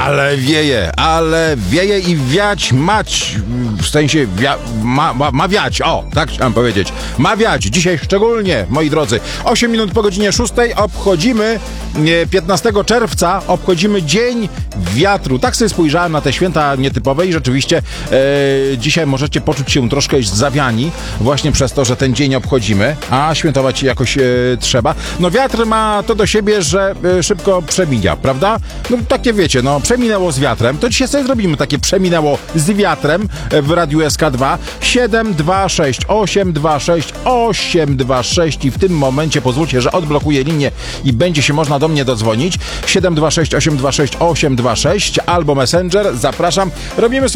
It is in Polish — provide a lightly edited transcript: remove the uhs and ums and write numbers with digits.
Ale wieje i wiać mać, w sensie ma wiać, tak chciałem powiedzieć. Ma wiać, dzisiaj szczególnie, moi drodzy. 8 minut po godzinie 6 obchodzimy 15 czerwca, obchodzimy Dzień Wiatru. Tak sobie spojrzałem na te święta nietypowe i rzeczywiście dzisiaj możecie poczuć się troszkę zawiani właśnie przez to, że ten dzień obchodzimy, a świętować jakoś trzeba. No wiatr ma to do siebie, że szybko przemija, prawda? No takie wiecie, przeminęło z wiatrem, to dzisiaj sobie zrobimy takie przeminęło z wiatrem w Radiu SK2 726 826 826 i w tym momencie pozwólcie, że odblokuję linię i będzie się można do mnie dodzwonić 726 826 826 albo Messenger, zapraszam, robimy